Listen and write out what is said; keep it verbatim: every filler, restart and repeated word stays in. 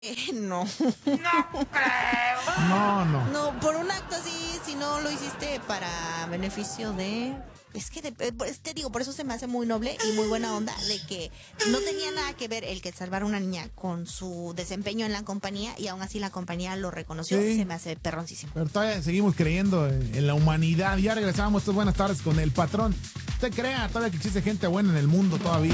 Eh, no. No creo. No, no. No, por un acto así, si no lo hiciste para beneficio de... Es que de- eh, pues, te digo, por eso se me hace muy noble y muy buena onda de que no tenía nada que ver el que salvar a una niña con su desempeño en la compañía y aún así la compañía lo reconoció. Sí. Se me hace perroncísimo. Pero todavía seguimos creyendo en, en la humanidad. Ya regresamos. Estas buenas tardes con el patrón. Usted crea todavía que existe gente buena en el mundo todavía.